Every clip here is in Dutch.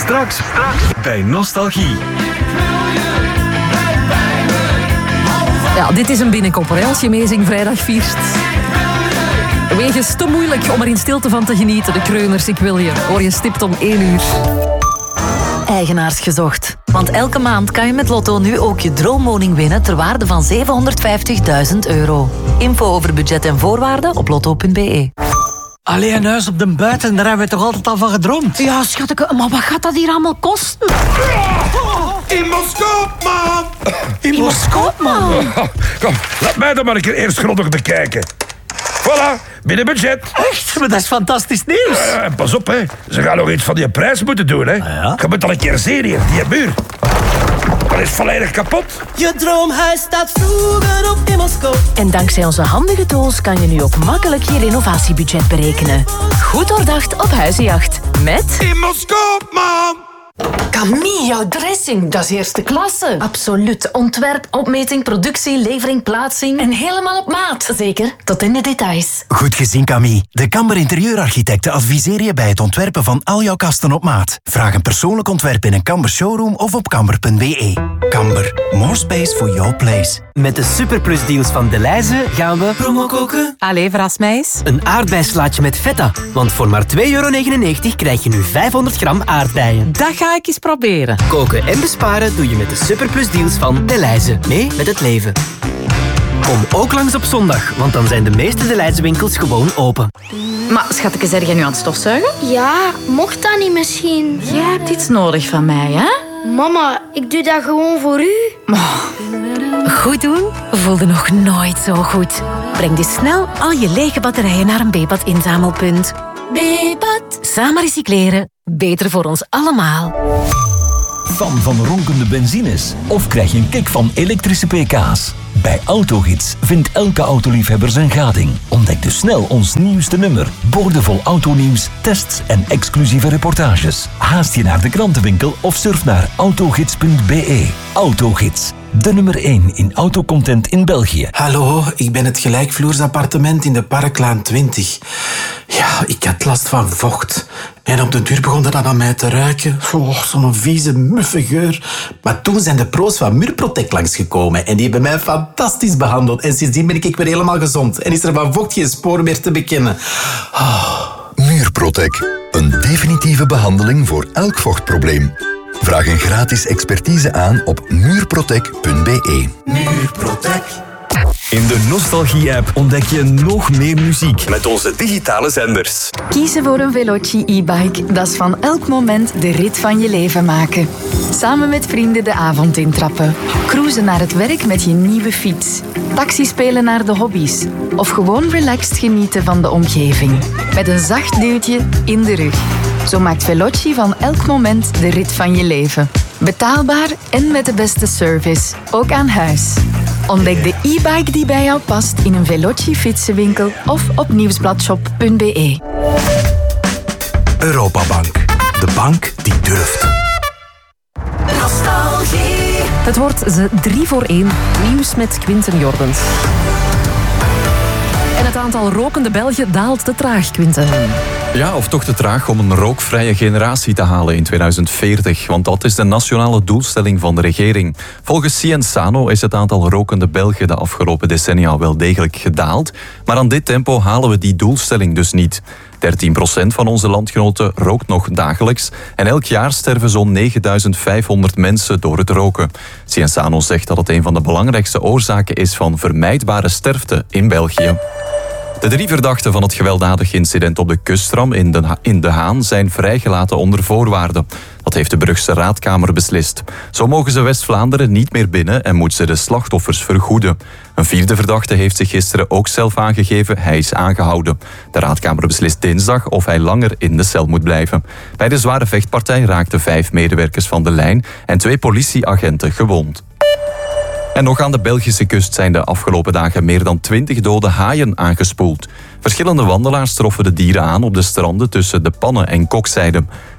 Straks bij Nostalgie. Ja, dit is een binnenkopper, hè, als je Amazing Vrijdag viert. Wegens te moeilijk om er in stilte van te genieten. De Kreuners, ik wil je. Hoor je stipt om 1 uur. Eigenaars gezocht. Want elke maand kan je met Lotto nu ook je droomwoning winnen ter waarde van €750.000. Info over budget en voorwaarden op lotto.be. Allee, een huis op de buiten, daar hebben we toch altijd al van gedroomd? Ja, schatje, maar wat gaat dat hier allemaal kosten? Immoscoop, man! Immoscoop, man! Kom, laat mij dan maar een keer eerst grondig bekijken. Voilà, binnen budget. Echt? Maar dat is fantastisch nieuws. En pas op, hè. Ze gaan nog iets van die prijs moeten doen, hè. Ja? Je moet al een keer zien hier, die muur. Dat is volledig kapot. Je droomhuis staat vroeger op Immoscoop. En dankzij onze handige tools kan je nu ook makkelijk je renovatiebudget berekenen. Goed doordacht op huizenjacht. Met Immoscoop, man! Camille, jouw dressing, dat is eerste klasse. Absoluut. Ontwerp, opmeting, productie, levering, plaatsing. En helemaal op maat. Zeker, tot in de details. Goed gezien, Camille. De Kamber Interieurarchitecten adviseren je bij het ontwerpen van al jouw kasten op maat. Vraag een persoonlijk ontwerp in een Kamber showroom of op kamber.be. Kamber, more space for your place. Met de superplusdeals van Delhaize gaan we Promo koken. Allee, verras mij eens. een aardbeislaatje met feta. Want voor maar €2,99 krijg je nu 500 gram aardbeien. Dat ga ik eens proberen. Koken en besparen doe je met de superplusdeals van Delhaize. Mee met het leven. Kom ook langs op zondag, want dan zijn de meeste Delhaize winkels gewoon open. Maar schatje, zeg jij nu aan het stofzuigen? Ja, mocht dat niet misschien? Jij hebt iets nodig van mij, hè? Mama, ik doe dat gewoon voor u. Goed doen voelde nog nooit zo goed. Breng dus snel al je lege batterijen naar een Bepat inzamelpunt. Bepat. Samen recycleren, beter voor ons allemaal. Fan van ronkende benzines? Of krijg je een kick van elektrische pk's? Bij Autogids vindt elke autoliefhebber zijn gading. Ontdek dus snel ons nieuwste nummer. Boordevol autonieuws, tests en exclusieve reportages. Haast je naar de krantenwinkel of surf naar autogids.be. Autogids, de nummer 1 in autocontent in België. Hallo, ik ben het gelijkvloersappartement in de Parklaan 20. Ja, ik had last van vocht. En op de duur begon dat aan mij te ruiken. Oh, zo'n vieze, muffe geur. Maar toen zijn de pro's van Muurprotect langsgekomen. En die hebben mij fantastisch behandeld. En sindsdien ben ik weer helemaal gezond. En is er van vocht geen spoor meer te bekennen. Oh. Muurprotect. Een definitieve behandeling voor elk vochtprobleem. Vraag een gratis expertise aan op muurprotect.be. Muurprotect. In de Nostalgie-app ontdek je nog meer muziek met onze digitale zenders. Kiezen voor een Veloci e-bike, dat is van elk moment de rit van je leven maken. Samen met vrienden de avond intrappen. Cruisen naar het werk met je nieuwe fiets. Taxi spelen naar de hobby's. Of gewoon relaxed genieten van de omgeving. Met een zacht duwtje in de rug. Zo maakt Veloci van elk moment de rit van je leven. Betaalbaar en met de beste service. Ook aan huis. Ontdek de e-bike die bij jou past in een Veloci fietsenwinkel of op nieuwsbladshop.be. Europabank. De bank die durft. Nostalgie. Het wordt ze 3 voor 1. Nieuws met Quinten Jordens. En het aantal rokende Belgen daalt te traag, Quinten. Ja, of toch te traag om een rookvrije generatie te halen in 2040. Want dat is de nationale doelstelling van de regering. Volgens Cienzano is het aantal rokende Belgen de afgelopen decennia wel degelijk gedaald. Maar aan dit tempo halen we die doelstelling dus niet. 13% van onze landgenoten rookt nog dagelijks. En elk jaar sterven zo'n 9500 mensen door het roken. Cienzano zegt dat het een van de belangrijkste oorzaken is van vermijdbare sterfte in België. De 3 verdachten van het gewelddadig incident op de kustram in De Haan zijn vrijgelaten onder voorwaarden. Dat heeft de Brugse Raadkamer beslist. Zo mogen ze West-Vlaanderen niet meer binnen en moet ze de slachtoffers vergoeden. Een 4e verdachte heeft zich gisteren ook zelf aangegeven. Hij is aangehouden. De Raadkamer beslist dinsdag of hij langer in de cel moet blijven. Bij de zware vechtpartij raakten 5 medewerkers van de lijn en 2 politieagenten gewond. En nog aan de Belgische kust zijn de afgelopen dagen meer dan 20 dode haaien aangespoeld. Verschillende wandelaars troffen de dieren aan op de stranden tussen De Pannen en Kokzijde.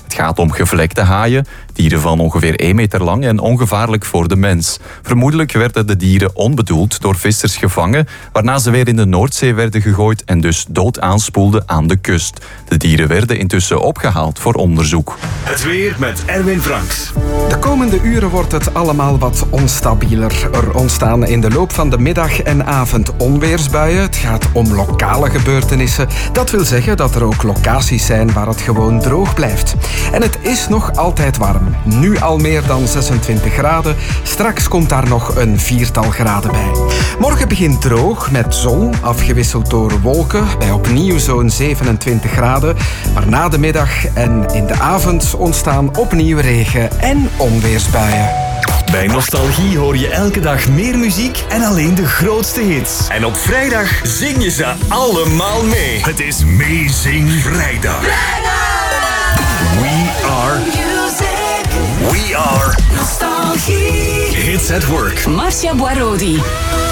Het gaat om gevlekte haaien, dieren van ongeveer 1 meter lang en ongevaarlijk voor de mens. Vermoedelijk werden de dieren onbedoeld door vissers gevangen, waarna ze weer in de Noordzee werden gegooid en dus dood aanspoelden aan de kust. De dieren werden intussen opgehaald voor onderzoek. Het weer met Erwin Franks. De komende uren wordt het allemaal wat onstabieler. Er ontstaan in de loop van de middag en avond onweersbuien. Het gaat om lokale gebeurtenissen. Dat wil zeggen dat er ook locaties zijn waar het gewoon droog blijft. En het is nog altijd warm. Nu al meer dan 26 graden. Straks komt daar nog een 4-tal graden bij. Morgen begint droog met zon, afgewisseld door wolken, bij opnieuw zo'n 27 graden. Maar na de middag en in de avond ontstaan opnieuw regen en onweersbuien. Bij Nostalgie hoor je elke dag meer muziek en alleen de grootste hits. En op vrijdag zing je ze allemaal mee. Het is Meezing Vrijdag. We are Nostalgie. Hits at Work. Marcia Boarodi.